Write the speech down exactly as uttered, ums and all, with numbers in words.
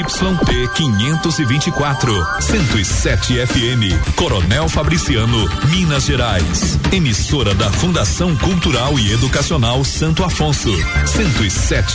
T quinhentos e vinte e quatro, cento e sete F M, Coronel Fabriciano, Minas Gerais. Emissora da Fundação Cultural e Educacional Santo Afonso, cento e sete